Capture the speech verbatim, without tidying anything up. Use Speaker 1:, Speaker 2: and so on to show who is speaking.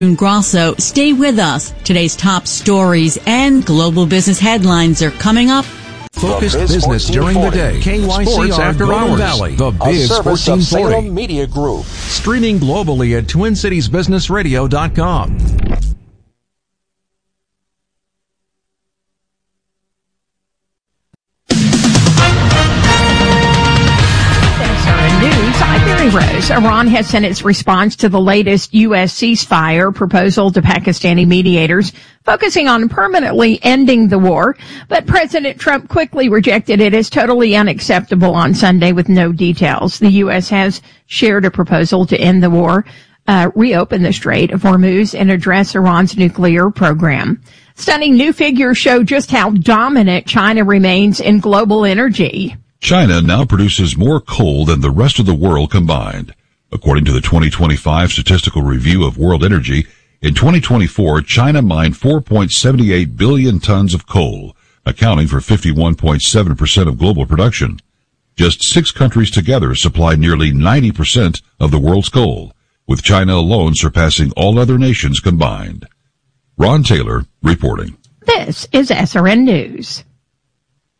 Speaker 1: Grosso, stay with us. Today's top stories and global business headlines are coming up.
Speaker 2: Focused business during the day. K Y C R after Golden hours. Valley. The Biz fourteen forty.
Speaker 3: Media Group.
Speaker 2: Streaming globally at twin cities business radio dot com.
Speaker 4: Rose. Iran has sent its response to the latest U S ceasefire proposal to Pakistani mediators, focusing on permanently ending the war. But President Trump quickly rejected it as totally unacceptable on Sunday with no details. The U S has shared a proposal to end the war, uh, reopen the Strait of Hormuz, and address Iran's nuclear program. Stunning new figures show just how dominant China remains in global energy.
Speaker 5: China now produces more coal than the rest of the world combined. According to the twenty twenty-five Statistical Review of World Energy, in twenty twenty-four, China mined four point seven eight billion tons of coal, accounting for fifty-one point seven percent of global production. Just six countries together supply nearly ninety percent of the world's coal, with China alone surpassing all other nations combined. Ron Taylor reporting.
Speaker 4: This is S R N News.